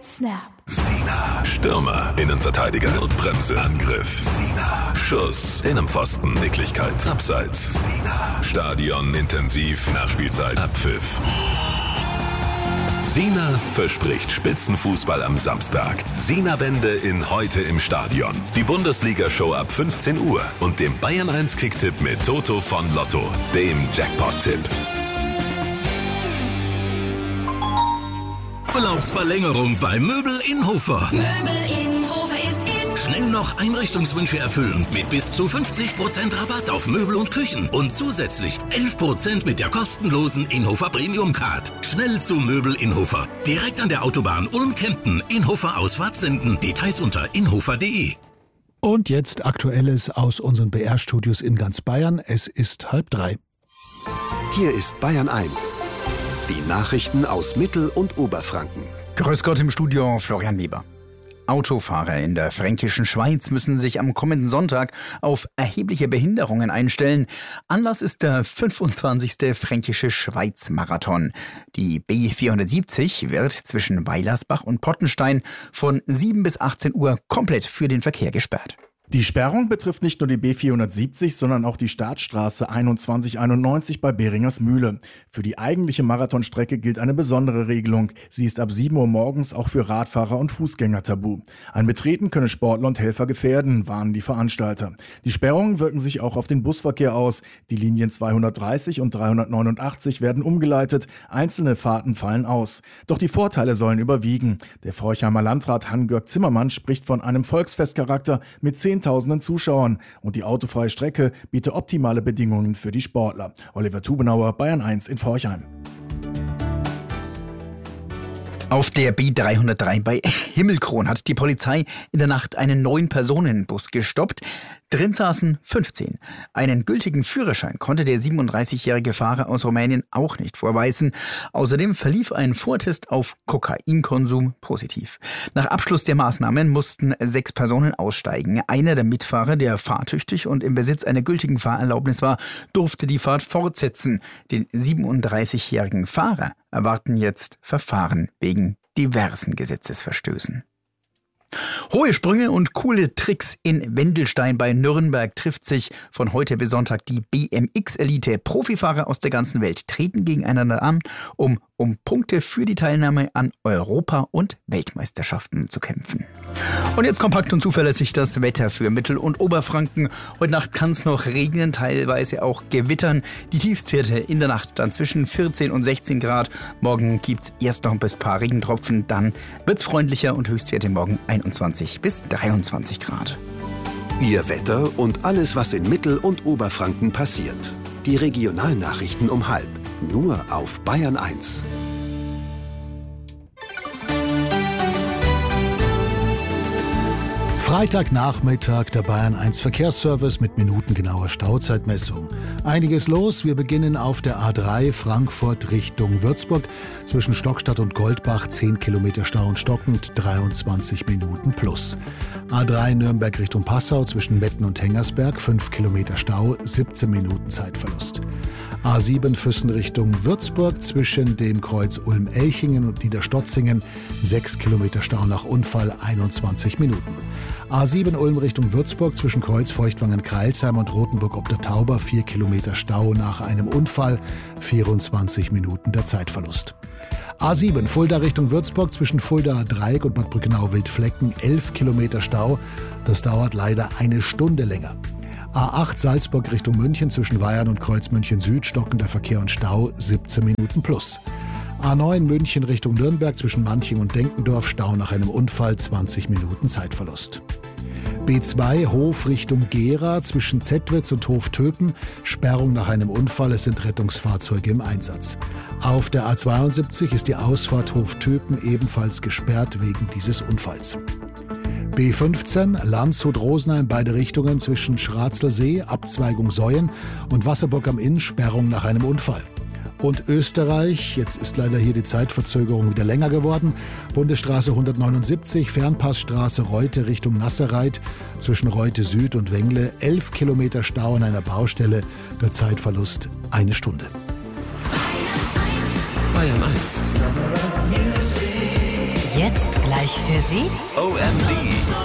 hit, snap. Sina, Stürmer, Innenverteidiger, Notbremse, Angriff. Sina, Schuss, Innenpfosten, Nicklichkeit, Abseits. Sina, Stadion, intensiv, Nachspielzeit, Abpfiff. Sina verspricht Spitzenfußball am Samstag. Sina-Wende in Heute im Stadion. Die Bundesliga-Show ab 15 Uhr und dem Bayern 1 Kicktipp mit Toto von Lotto, dem Jackpot-Tipp. Urlaubsverlängerung bei Möbel in Hofer. Möbel in Hofer ist in. Schnell noch Einrichtungswünsche erfüllen mit bis zu 50% Rabatt auf Möbel und Küchen und zusätzlich 11% mit der kostenlosen Inhofer Premium Card. Schnell zu Möbel in Hofer. Direkt an der Autobahn Ulm-Kempten. Inhofer Ausfahrt senden. Details unter inhofer.de. Und jetzt Aktuelles aus unseren BR-Studios in ganz Bayern. Es ist 2:30. Hier ist Bayern 1. Die Nachrichten aus Mittel- und Oberfranken. Grüß Gott im Studio, Florian Weber. Autofahrer in der fränkischen Schweiz müssen sich am kommenden Sonntag auf erhebliche Behinderungen einstellen. Anlass ist der 25. Fränkische Schweiz-Marathon. Die B470 wird zwischen Weilersbach und Pottenstein von 7 bis 18 Uhr komplett für den Verkehr gesperrt. Die Sperrung betrifft nicht nur die B470, sondern auch die Startstraße 2191 bei Beringers Mühle. Für die eigentliche Marathonstrecke gilt eine besondere Regelung. Sie ist ab 7 Uhr morgens auch für Radfahrer und Fußgänger tabu. Ein Betreten könne Sportler und Helfer gefährden, warnen die Veranstalter. Die Sperrungen wirken sich auch auf den Busverkehr aus. Die Linien 230 und 389 werden umgeleitet, einzelne Fahrten fallen aus. Doch die Vorteile sollen überwiegen. Der Forchheimer Landrat Hans-Georg Zimmermann spricht von einem Volksfestcharakter mit 10.000 Zuschauern und die autofreie Strecke bietet optimale Bedingungen für die Sportler. Oliver Tubenauer, Bayern 1 in Forchheim. Auf der B303 bei Himmelkron hat die Polizei in der Nacht einen 9-Personen-Bus gestoppt. Drin saßen 15. Einen gültigen Führerschein konnte der 37-jährige Fahrer aus Rumänien auch nicht vorweisen. Außerdem verlief ein Vortest auf Kokainkonsum positiv. Nach Abschluss der Maßnahmen mussten 6 Personen aussteigen. Einer der Mitfahrer, der fahrtüchtig und im Besitz einer gültigen Fahrerlaubnis war, durfte die Fahrt fortsetzen. Den 37-jährigen Fahrer erwarten jetzt Verfahren wegen diversen Gesetzesverstößen. Hohe Sprünge und coole Tricks in Wendelstein bei Nürnberg trifft sich von heute bis Sonntag die BMX-Elite. Profifahrer aus der ganzen Welt treten gegeneinander an, um Punkte für die Teilnahme an Europa- und Weltmeisterschaften zu kämpfen. Und jetzt kompakt und zuverlässig das Wetter für Mittel- und Oberfranken. Heute Nacht kann es noch regnen, teilweise auch gewittern. Die Tiefstwerte in der Nacht dann zwischen 14 und 16 Grad. Morgen gibt's erst noch ein paar Regentropfen, dann wird's freundlicher und Höchstwerte morgen 21 bis 23 Grad. Ihr Wetter und alles, was in Mittel- und Oberfranken passiert. Die Regionalnachrichten um 12:30. Nur auf Bayern 1. Freitagnachmittag, der Bayern 1 Verkehrsservice mit minutengenauer Stauzeitmessung. Einiges los. Wir beginnen auf der A3 Frankfurt Richtung Würzburg. Zwischen Stockstadt und Goldbach 10 Kilometer Stau und stockend, 23 Minuten plus. A3 Nürnberg Richtung Passau zwischen Metten und Hengersberg 5 Kilometer Stau, 17 Minuten Zeitverlust. A7 Füssen Richtung Würzburg zwischen dem Kreuz Ulm-Elchingen und Niederstotzingen 6 Kilometer Stau nach Unfall, 21 Minuten. A7 Ulm Richtung Würzburg zwischen Kreuz Feuchtwangen-Kreilsheim und Rothenburg ob der Tauber 4 Kilometer Stau nach einem Unfall, 24 Minuten der Zeitverlust. A7 Fulda Richtung Würzburg zwischen Fuldaer Dreieck und Bad Brückenau-Wildflecken 11 Kilometer Stau. Das dauert leider eine Stunde länger. A8 Salzburg Richtung München zwischen Weyern und Kreuz München Süd stockender Verkehr und Stau 17 Minuten plus. A9 München Richtung Nürnberg zwischen Manching und Denkendorf Stau nach einem Unfall 20 Minuten Zeitverlust. B2 Hof Richtung Gera zwischen Zettwitz und Hof-Töpen Sperrung nach einem Unfall, es sind Rettungsfahrzeuge im Einsatz. Auf der A72 ist die Ausfahrt Hof-Töpen ebenfalls gesperrt wegen dieses Unfalls. B15 Landshut-Rosenheim beide Richtungen zwischen Schratzelsee, Abzweigung Säuen und Wasserburg am Inn Sperrung nach einem Unfall. Und Österreich, jetzt ist leider hier die Zeitverzögerung wieder länger geworden. Bundesstraße 179, Fernpassstraße Reute Richtung Nasserreit zwischen Reute Süd und Wengle 11 Kilometer Stau an einer Baustelle, der Zeitverlust 1 Stunde. Bayern 1. Jetzt Gleich für Sie OMD.